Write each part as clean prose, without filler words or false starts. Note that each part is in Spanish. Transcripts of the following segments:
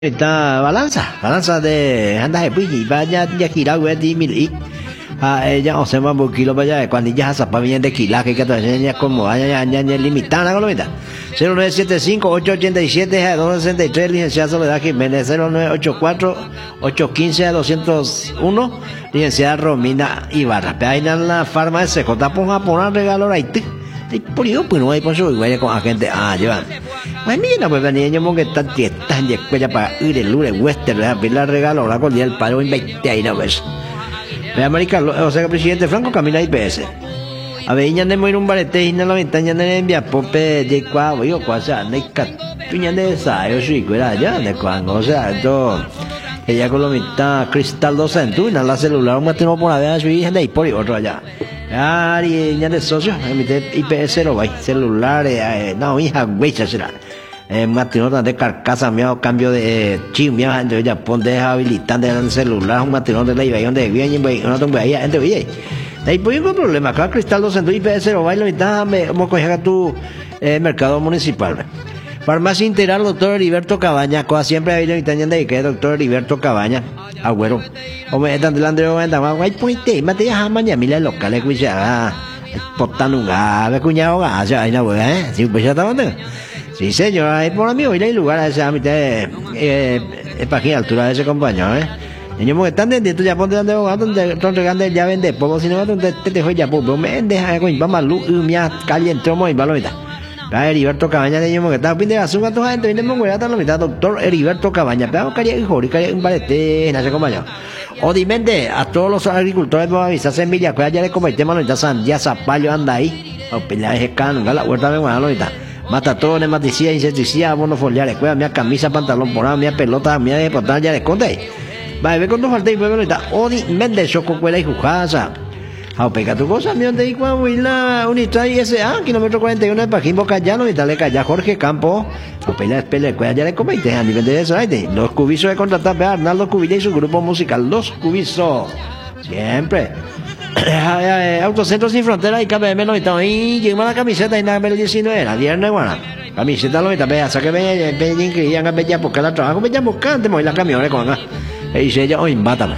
Esta balanza de anda de pui vaya ya kila gue di mil ella o sea más kilo vaya cuando ya zapa bien de kila que ya como ya limitada con lo meta 0975-887-263 licenciada Soledad Jiménez 0984-815-201 licenciada Romina Ibarra ahí en la farmacia se ponga por un regalo ahí por eso pues no hay por eso igual con la gente llevan mira pues venía yo que están de escuela para ir el lunes western la regalo la con el paro en 20 ahí no ves ve América o sea que presidente Franco camina IPS a ver ya no ir un barete y no la ventana no envía pope de cuavo yo cosa no tuña de esa yo soy cuida ya de cuando o sea yo ella con lo mitad cristal 2 en tu la celular un matino por la vez su hija de por otro allá y ya de socio IPS lo va celular no hija güey será matino de carcasa mío cambio de chip mío entonces ya pon deshabilitante en el celular un matino de la iba donde bien y no tengo ahí gente oye ahí pues un problema acá cristal 2 en tu IPS lo va y lo mitad vamos a coger a tu mercado municipal. Farmacia Integral, doctor Heriberto Cabaña, cosa siempre ha habido italiano de que doctor Heriberto Cabaña, agüero. Hombre, están delante de la guay, pues te mate ya mañana mira locales, pues ya, potanunga, ve cuñado gasa, ahí la wea, sí, pues ya está bastante. Sí, señor, ahí por amigo, ir al lugar a esa mitad, para aquí altura de ese compañero, Niños que están dentro ya ponte de abogado donde están regando ya vende poco, si no, donde te dejo ya, pues, me deja con vamos a luz, mía, calle, entramos y balomita. Heriberto Cabaña de ellos que está pinte azúcar tu gente viene muy la mitad doctor Heriberto Cabaña pero quería hijo quería un balete nace compañero odimente a todos los agricultores de avisar semilla que ya le comete mano ya sandía zapallo anda ahí o pelea de can la huerta de guano ahorita mata todo ne maticida insecticida bono foliares cuida mi camisa pantalón porado mi pelota mi de pantalla de conte va ve con dos falta y fue ahorita odimente choco cuela y jujasa pega tu cosa, mi donde igual la unidad y ese kilómetro 41 de Pajín Bocayano y tal calla Jorge Campo pela ya le comete a nivel de eso los cubisos de contratar a Arnaldo Cubilla y su grupo musical los cubisos siempre Autocentro Sin Frontera y KBM lo está ahí lleva la camiseta y nada menos 19 la viernes bueno camiseta lo está vea saque ve que ya a bella porque la trabajo bella buscante muy la camiones con y se ella hoy mátame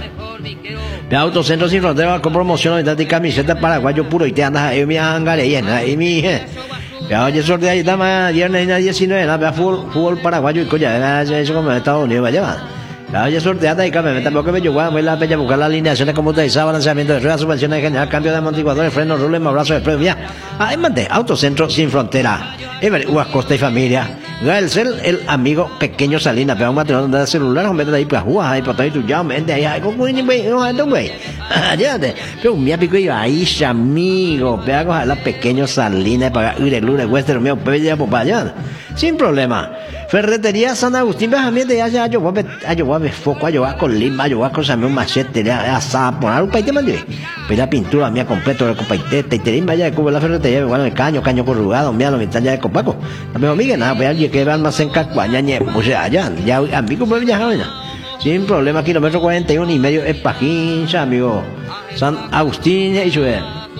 de Autocentro Sin Frontera con promoción de camiseta paraguayo puro y te andas ahí mi hangar y mi ya oye sorteo ahí está más viernes 19 la fútbol paraguayo y colla eso como en Estados Unidos vaya ya oye sorteada y cambio tampoco me llegó a la bella buscar las alineaciones computarizada balanceamiento de ruedas subvenciones general cambio de amortiguadores frenos rules abrazo de premio ahí mande Autocentro Sin Frontera Costa y familia Gaelcel, el amigo pequeño Salinas, pero un material de celular, un de ahí para jugar, ahí para tu llamo, ahí, con güey, no, güey, llévate, pero mi amigo iba ahí, amigo, pero a la pequeño Salinas para ir el lunes, western, mío, pues ya, pues allá, sin problema. Ferretería San Agustín, también de allá, yo voy a foco, yo voy con lima, yo voy a cosarme un machete, asada, poner un paite, man, pero la pintura mía completo, el compaitete, y te vaya de cubo la ferretería, bueno, el caño corrugado, mira, la mitad ya de copaco, también amiga, nada, pues alguien que va almacén Cacuaña, o sea, allá, ya, amigo, pues viajar, sin problema, kilómetro 41 y medio, es Pajín, amigo, San Agustín, y sube.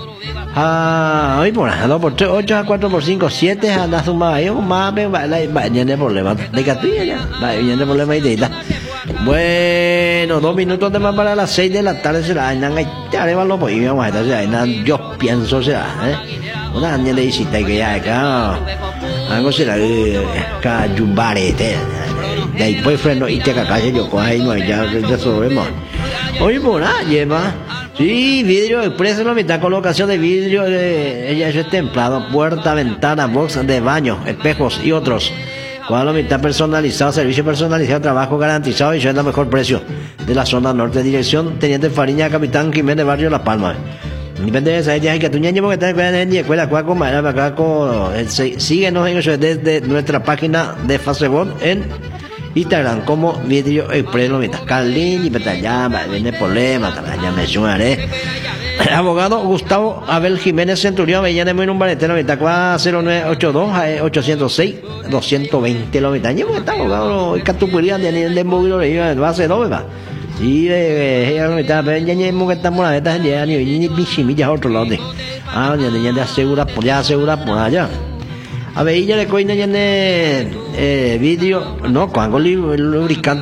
Hoy por 2 por 3, 8 a 4 por 5, 7 anda sumado ahí, más viene problema de catilla ya, viene problema y de esta. Bueno, 2 minutos de más para las 6 de la tarde será, ya le valor pues vamos a estar, yo pienso será, una año de visita que ya acá, algo será cayumbarete, de ahí pues freno y te cacalle yo con ahí no ya resolvemos. Hoy por lleva. Sí, vidrio expreso la mitad, colocación de vidrio, ella es templado, puerta, ventana, box de baño, espejos y otros. Con la mitad personalizado, servicio personalizado, trabajo garantizado y yo es el mejor precio de la zona norte. Dirección Teniente Fariña, Capitán Jiménez, Barrio La Palma. Depende de esa idea que tu ñaño porque está en escuela cuaco, acá síguenos desde nuestra página de Facebook en Instagram como Vidrio Express lo mitad Carlín y Petallama viene problema ya me sumaré abogado Gustavo Abel Jiménez Centurión Avellana muy un baretero mitad 0982 806 220 lo mitad yo está abogado catupuría de móvil de base 2 va y ella lo mitad pero ya que estamos la neta ya ni bichimilla otro lado ya asegura por allá a ver ella le coina ya vidrio, no, con algo lubricante.